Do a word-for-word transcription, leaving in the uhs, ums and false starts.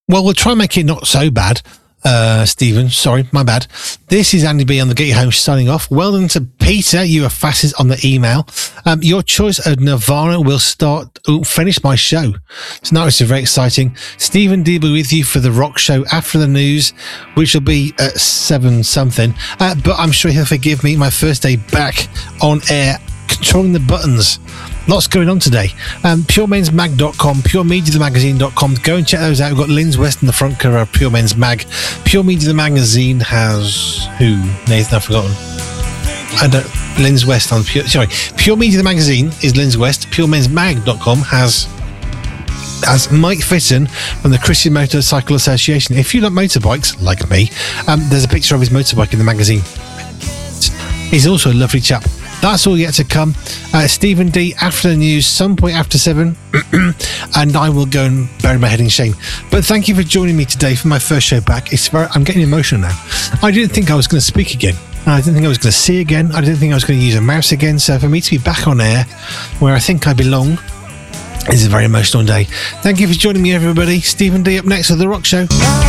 Well, we'll try and make it not so bad. Uh, Stephen, sorry, my bad. This is Andy B on the Get You Home signing off. Well done to Peter, you are fastest on the email. Um, your choice of Nirvana will start, oh, finish my show. Tonight it's very exciting. Stephen D will be with you for the rock show after the news, which will be at seven something. Uh, but I'm sure he'll forgive me. My first day back on air, controlling the buttons. Lots going on today. Um, pure mens mag dot com, pure media the magazine dot com. Go and check those out. We've got Lynn's West in the front cover of Pure Men's Mag. Pure Media the Magazine has who? Nathan, I've forgotten. I don't. Lynn's West on Pure. Sorry, Pure Media the Magazine is Lynn's West. pure mens mag dot com has has Mike Fitton from the Christian Motorcycle Association. If you like motorbikes, like me, um, there's a picture of his motorbike in the magazine. He's also a lovely chap. That's all yet to come. Uh, Stephen D after the news, some point after seven, and I will go and bury my head in shame. But thank you for joining me today for my first show back. It's very, I'm getting emotional now. I didn't think I was going to speak again. I didn't think I was going to see again. I didn't think I was going to use a mouse again. So for me to be back on air, where I think I belong, is a very emotional day. Thank you for joining me, everybody. Stephen D up next with The Rock Show.